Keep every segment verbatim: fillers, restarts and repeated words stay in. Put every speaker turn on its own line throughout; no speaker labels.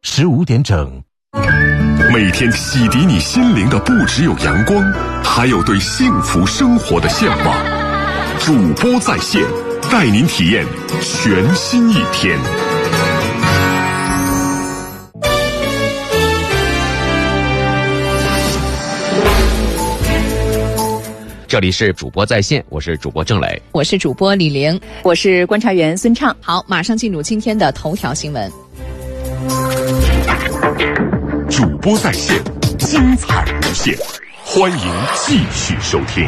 十五点整。
每天洗涤你心灵的不只有阳光，还有对幸福生活的向往。主播在线，带您体验全新一天。
这里是主播在线，我是主播郑磊，
我是主播李玲，
我是观察员孙畅。
好，马上进入今天的头条新闻。
主播在线，精彩无限，欢迎继续收听。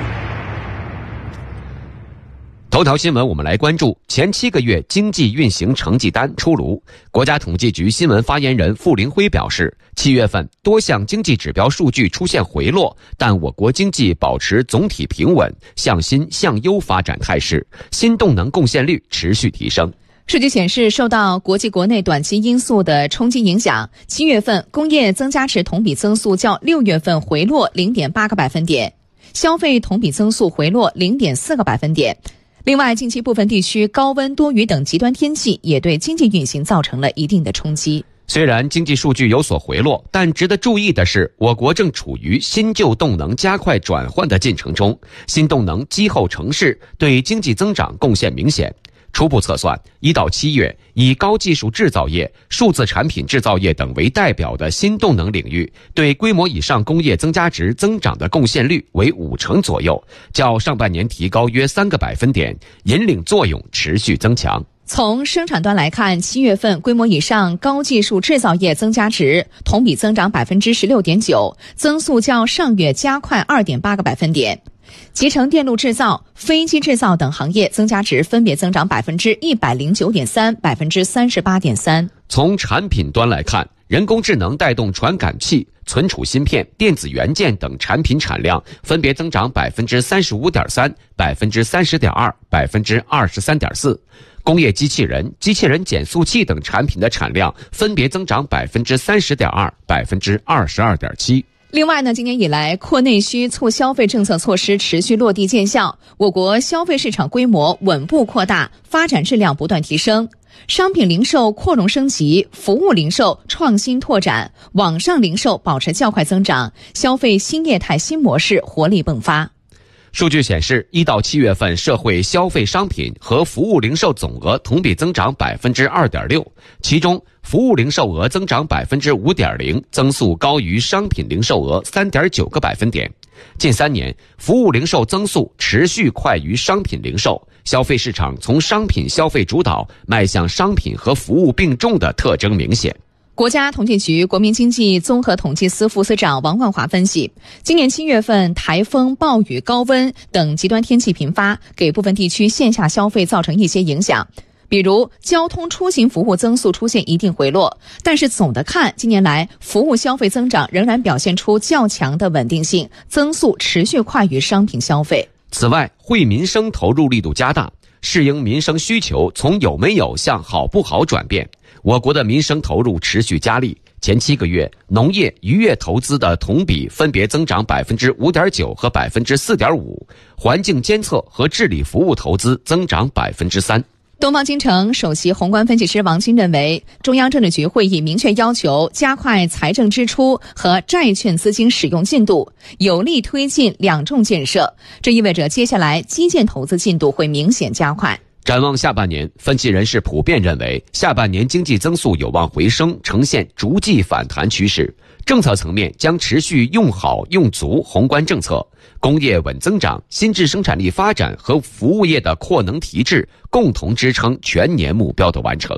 头条新闻，我们来关注前七个月经济运行成绩单出炉。国家统计局新闻发言人傅凌辉表示，七月份多项经济指标数据出现回落，但我国经济保持总体平稳、向新向优发展态势，新动能贡献率持续提升。
数据显示，受到国际国内短期因素的冲击影响，七月份工业增加值同比增速较六月份回落 零点八个百分点，消费同比增速回落 零点四个百分点。另外，近期部分地区高温多雨等极端天气也对经济运行造成了一定的冲击。
虽然经济数据有所回落，但值得注意的是，我国正处于新旧动能加快转换的进程中，新动能积后成势，对经济增长贡献明显。初步测算，一到七月，以高技术制造业、数字产品制造业等为代表的新动能领域，对规模以上工业增加值增长的贡献率为五成左右，较上半年提高约三个百分点，引领作用持续增强。
从生产端来看，七月份规模以上高技术制造业增加值同比增长 百分之十六点九， 增速较上月加快 二点八个百分点。集成电路制造、飞机制造等行业增加值分别增长 百分之一百零九点三、百分之三十八点三。
从产品端来看，人工智能带动传感器、存储芯片、电子元件等产品产量分别增长 百分之三十五点三、百分之三十点二、百分之二十三点四。工业机器人、机器人减速器等产品的产量分别增长 百分之三十点二、百分之二十二点七。
另外呢，今年以来，扩内需促消费政策措施持续落地见效，我国消费市场规模稳步扩大，发展质量不断提升。商品零售扩容升级，服务零售创新拓展，网上零售保持较快增长，消费新业态新模式活力迸发。
数据显示，一到七月份社会消费商品和服务零售总额同比增长 百分之二点六， 其中服务零售额增长 百分之五点零， 增速高于商品零售额 三点九个百分点。近三年，服务零售增速持续快于商品零售，消费市场从商品消费主导迈向商品和服务并重的特征明显。
国家统计局国民经济综合统计司副司长王万华分析，今年七月份台风、暴雨、高温等极端天气频发，给部分地区线下消费造成一些影响。比如交通出行服务增速出现一定回落，但是总的看，近年来服务消费增长仍然表现出较强的稳定性，增速持续快于商品消费。
此外，惠民生投入力度加大，适应民生需求从有没有向好不好转变。我国的民生投入持续加力，前七个月农业渔业投资的同比分别增长 百分之五点九 和 百分之四点五， 环境监测和治理服务投资增长 百分之三。
东方金城首席宏观分析师王金认为，中央政治局会议明确要求加快财政支出和债券资金使用进度，有力推进两重建设，这意味着接下来基建投资进度会明显加快。
展望下半年，分析人士普遍认为，下半年经济增速有望回升，呈现逐季反弹趋势。政策层面将持续用好用足宏观政策，工业稳增长、新质生产力发展和服务业的扩能提质，共同支撑全年目标的完成。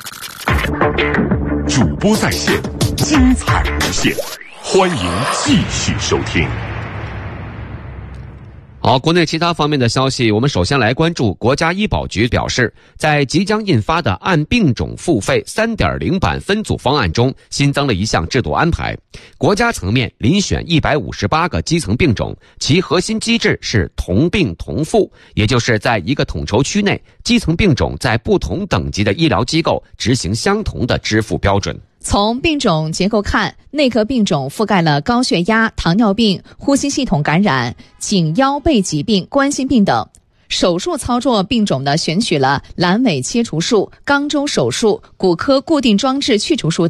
主播在线，精彩无限，欢迎继续收听。
好，国内其他方面的消息，我们首先来关注国家医保局表示，在即将印发的按病种付费 三点零 版分组方案中，新增了一项制度安排。国家层面遴选一百五十八个基层病种，其核心机制是同病同付，也就是在一个统筹区内，基层病种在不同等级的医疗机构执行相同的支付标准。
从病种结构看，内科病种覆盖了高血压、糖尿病、呼吸系统感染、颈腰背疾病、冠心病等。手术操作病种呢，选取了阑尾切除术、肛周手术、骨科固定装置去除术等。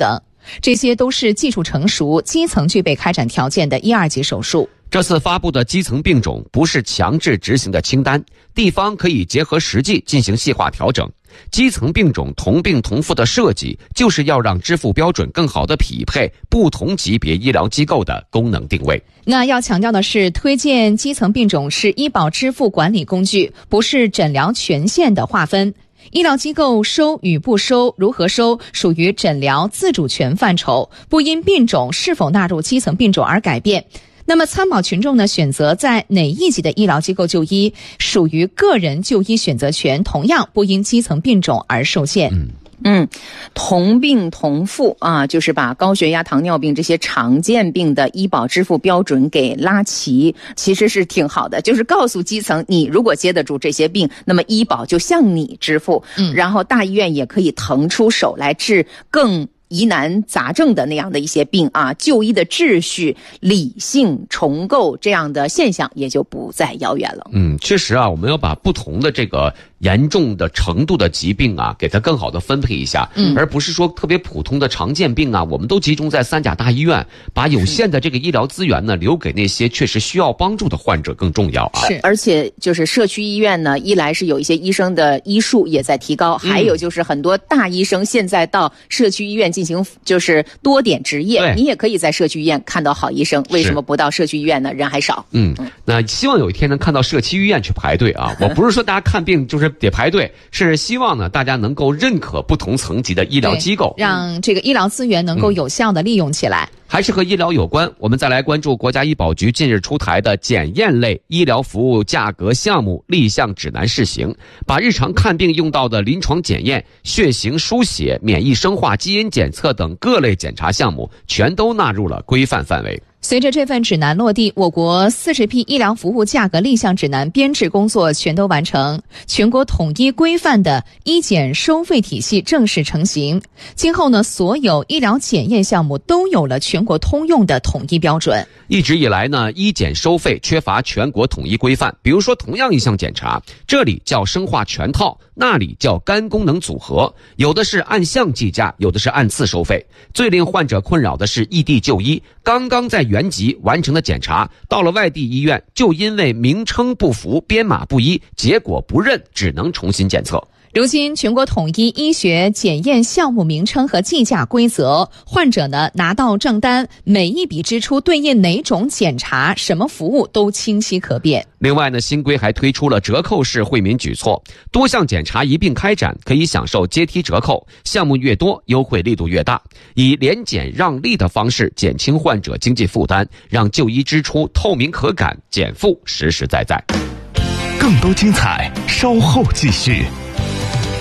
这些都是技术成熟、基层具备开展条件的一二级手术。
这次发布的基层病种不是强制执行的清单，地方可以结合实际进行细化调整。基层病种同病同付的设计，就是要让支付标准更好地匹配不同级别医疗机构的功能定位。
那要强调的是，推荐基层病种是医保支付管理工具，不是诊疗权限的划分。医疗机构收与不收、如何收，属于诊疗自主权范畴，不因病种是否纳入基层病种而改变。那么参保群众呢，选择在哪一级的医疗机构就医，属于个人就医选择权，同样不因基层病种而受限。
嗯
嗯，同病同付啊，就是把高血压、糖尿病这些常见病的医保支付标准给拉齐，其实是挺好的。就是告诉基层，你如果接得住这些病，那么医保就向你支付。嗯，然后大医院也可以腾出手来治更疑难杂症的那样的一些病啊，就医的秩序、理性重构这样的现象也就不再遥远了。
嗯，确实啊，我们要把不同的这个严重的程度的疾病啊，给它更好的分配一下，嗯，而不是说特别普通的常见病啊，我们都集中在三甲大医院，把有限的这个医疗资源呢，留给那些确实需要帮助的患者更重要啊。
是，而且就是社区医院呢，一来是有一些医生的医术也在提高，还有就是很多大医生现在到社区医院进行就是多点执业，你也可以在社区医院看到好医生，为什么不到社区医院呢？人还少。
嗯，那希望有一天能看到社区医院去排队啊！我不是说大家看病就是得排队，是希望呢大家能够认可不同层级的医疗机构，
让这个医疗资源能够有效的利用起来。
嗯，还是和医疗有关，我们再来关注国家医保局近日出台的检验类医疗服务价格项目立项指南试行，把日常看病用到的临床检验、血型输血、免疫生化、基因检测等各类检查项目全都纳入了规范范围。
随着这份指南落地，我国四十批医疗服务价格立项指南编制工作全都完成，全国统一规范的医检收费体系正式成型。今后呢，所有医疗检验项目都有了全国通用的统一标准。
一直以来呢，医检收费缺乏全国统一规范。比如说，同样一项检查，这里叫生化全套，那里叫肝功能组合，有的是按项计价，有的是按次收费。最令患者困扰的是异地就医，刚刚在原籍完成的检查，到了外地医院，就因为名称不符、编码不一，结果不认，只能重新检测。
如今全国统一医学检验项目名称和计价规则，患者呢拿到账单，每一笔支出对应哪种检查、什么服务都清晰可辨。
另外呢，新规还推出了折扣式惠民举措，多项检查一并开展，可以享受阶梯折扣，项目越多，优惠力度越大，以联检让利的方式减轻患者经济负担，让就医支出透明可感，减负实实在在。
更多精彩，稍后继续。